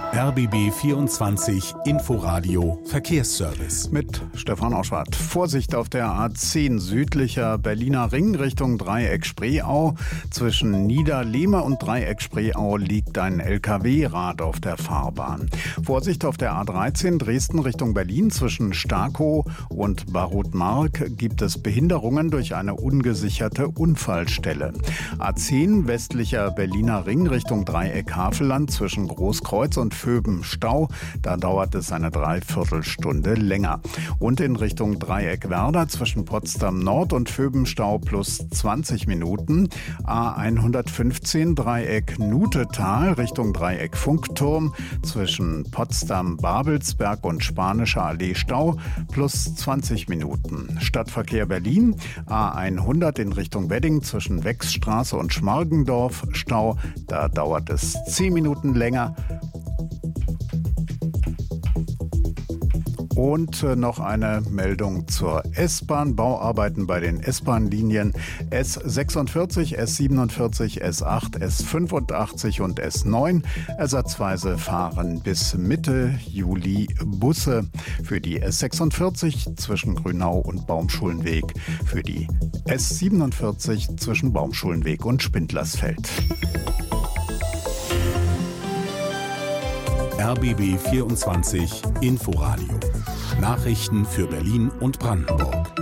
RBB 24 Inforadio Verkehrsservice. Mit Stefan Oschwart. Vorsicht auf der A10 südlicher Berliner Ring Richtung Dreieck-Spreeau. Zwischen Niederlehme und Dreieck-Spreeau liegt ein LKW-Rad auf der Fahrbahn. Vorsicht auf der A13 Dresden Richtung Berlin. Zwischen Starkow und Barutmark gibt es Behinderungen durch eine ungesicherte Unfallstelle. A10 westlicher Berliner Ring Richtung Dreieck-Havelland zwischen Großkreuz und Vöben Stau. Da dauert es eine Dreiviertelstunde länger. Und in Richtung Dreieck-Werder zwischen Potsdam Nord und Vöbenstau plus 20 Minuten. A115 Dreieck Nutetal Richtung Dreieck Funkturm zwischen Potsdam-Babelsberg und Spanischer Allee Stau plus 20 Minuten. Stadtverkehr Berlin A100 in Richtung Wedding zwischen Wechsstraße und Schmargendorf Stau. Da dauert es 10 Minuten länger. Und noch eine Meldung zur S-Bahn. Bauarbeiten bei den S-Bahn-Linien S46, S47, S8, S85 und S9. Ersatzweise fahren bis Mitte Juli Busse. Für die S46 zwischen Grünau und Baumschulenweg. Für die S47 zwischen Baumschulenweg und Spindlersfeld. RBB 24 Inforadio. Nachrichten für Berlin und Brandenburg.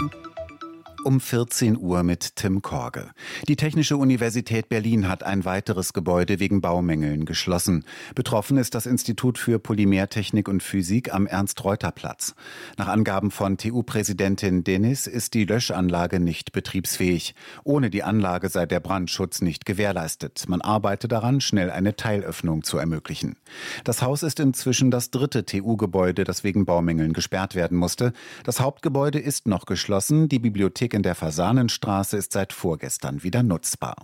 Um 14 Uhr mit Tim Korge. Die Technische Universität Berlin hat ein weiteres Gebäude wegen Baumängeln geschlossen. Betroffen ist das Institut für Polymertechnik und Physik am Ernst-Reuter-Platz. Nach Angaben von TU-Präsidentin Dennis ist die Löschanlage nicht betriebsfähig. Ohne die Anlage sei der Brandschutz nicht gewährleistet. Man arbeite daran, schnell eine Teilöffnung zu ermöglichen. Das Haus ist inzwischen das dritte TU-Gebäude, das wegen Baumängeln gesperrt werden musste. Das Hauptgebäude ist noch geschlossen. Die Bibliothek in der Fasanenstraße ist seit vorgestern wieder nutzbar.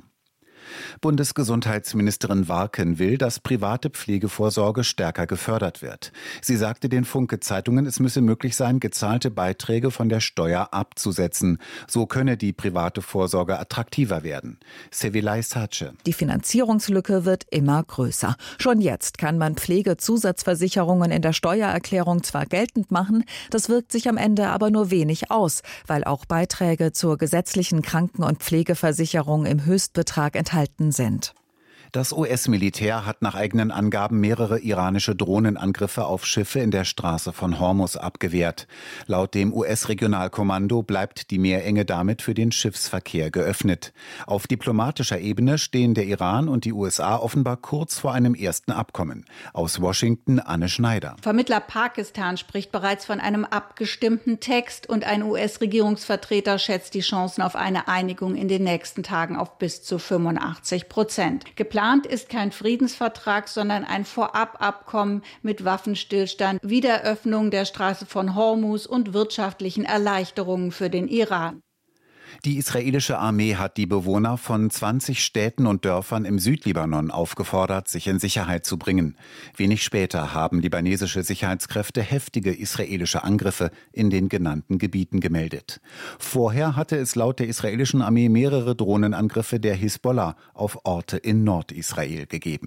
Bundesgesundheitsministerin Warken will, dass private Pflegevorsorge stärker gefördert wird. Sie sagte den Funke-Zeitungen, es müsse möglich sein, gezahlte Beiträge von der Steuer abzusetzen. So könne die private Vorsorge attraktiver werden. Sevilay Sace. Die Finanzierungslücke wird immer größer. Schon jetzt kann man Pflegezusatzversicherungen in der Steuererklärung zwar geltend machen, das wirkt sich am Ende aber nur wenig aus, weil auch Beiträge zur gesetzlichen Kranken- und Pflegeversicherung im Höchstbetrag enthalten sind. Das US-Militär hat nach eigenen Angaben mehrere iranische Drohnenangriffe auf Schiffe in der Straße von Hormuz abgewehrt. Laut dem US-Regionalkommando bleibt die Meerenge damit für den Schiffsverkehr geöffnet. Auf diplomatischer Ebene stehen der Iran und die USA offenbar kurz vor einem ersten Abkommen. Aus Washington Anne Schneider. Vermittler Pakistan spricht bereits von einem abgestimmten Text und ein US-Regierungsvertreter schätzt die Chancen auf eine Einigung in den nächsten Tagen auf bis zu 85%. Geplant ist kein Friedensvertrag, sondern ein Vorababkommen mit Waffenstillstand, Wiederöffnung der Straße von Hormuz und wirtschaftlichen Erleichterungen für den Iran. Die israelische Armee hat die Bewohner von 20 Städten und Dörfern im Südlibanon aufgefordert, sich in Sicherheit zu bringen. Wenig später haben libanesische Sicherheitskräfte heftige israelische Angriffe in den genannten Gebieten gemeldet. Vorher hatte es laut der israelischen Armee mehrere Drohnenangriffe der Hisbollah auf Orte in Nordisrael gegeben.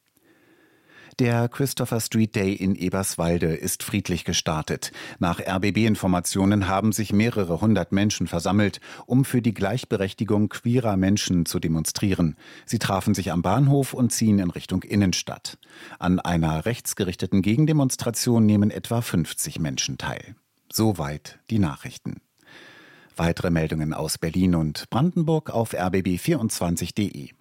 Der Christopher Street Day in Eberswalde ist friedlich gestartet. Nach RBB-Informationen haben sich mehrere hundert Menschen versammelt, um für die Gleichberechtigung queerer Menschen zu demonstrieren. Sie trafen sich am Bahnhof und ziehen in Richtung Innenstadt. An einer rechtsgerichteten Gegendemonstration nehmen etwa 50 Menschen teil. Soweit die Nachrichten. Weitere Meldungen aus Berlin und Brandenburg auf rbb24.de.